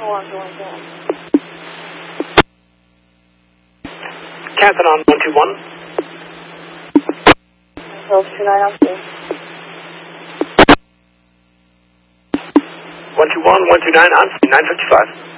Captain on 121. 1229 on scene. 121, 129 on scene, 955.